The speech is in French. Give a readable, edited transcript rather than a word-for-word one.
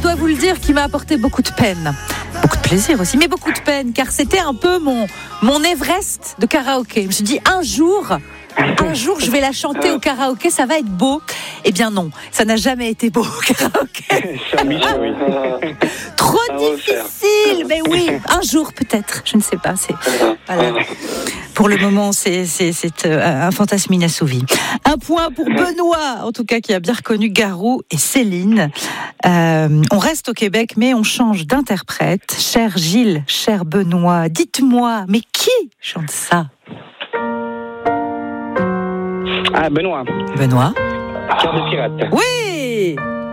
dois vous le dire, qui m'a apporté beaucoup de peine. Beaucoup de plaisir aussi, mais beaucoup de peine, car c'était un peu mon Everest de karaoké. Je me suis dit, un jour, je vais la chanter au karaoké, ça va être beau. Eh bien non, ça n'a jamais été beau au karaoké. Trop difficile, mais oui, un jour peut-être, je ne sais pas. Voilà. Pour le moment, c'est un fantasme inassouvi. Un point pour Benoît, en tout cas, qui a bien reconnu Garou et Céline. On reste au Québec, mais on change d'interprète. Cher Gilles, cher Benoît, dites-moi, mais qui chante ça ? Ah, Benoît. Benoît ? Cœur de pirate. Oui !